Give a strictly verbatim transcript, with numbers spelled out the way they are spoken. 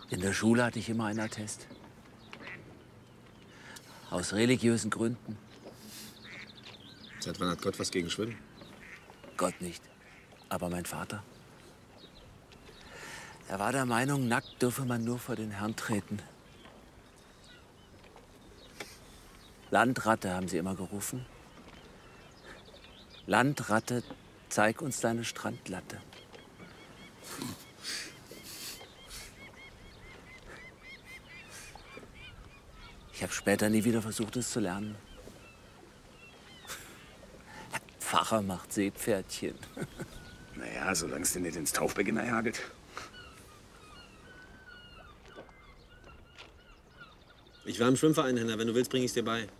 In der Schule hatte ich immer einen Attest. Aus religiösen Gründen. Seit wann hat Gott was gegen Schwimmen? Gott nicht, aber mein Vater. Er war der Meinung, nackt dürfe man nur vor den Herrn treten. Landratte haben sie immer gerufen. Landratte, zeig uns deine Strandlatte. Ich habe später nie wieder versucht, es zu lernen. Herr Pfarrer macht Seepferdchen. Naja, solange es dir nicht ins Taufbecken hagelt. Ich war im Schwimmverein, Henner. Wenn du willst, bringe ich es dir bei.